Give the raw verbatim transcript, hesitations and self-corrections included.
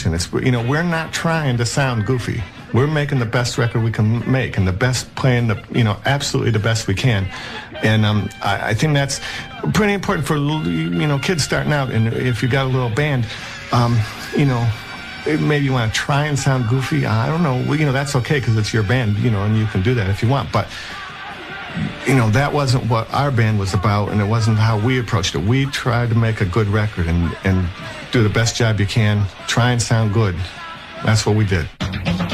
intention. It's, you know, we're not trying to sound goofy. We're making the best record we can make, and the best, playing the, you know, absolutely the best we can. And um, I, I think that's pretty important for, you know, kids starting out. And if you got a little band, um, you know, maybe you want to try and sound goofy. I don't know. Well, you know, that's okay because it's your band, you know, and you can do that if you want. But, you know, that wasn't what our band was about, and it wasn't how we approached it. We tried to make a good record and, and do the best job you can. Try and sound good. That's what we did.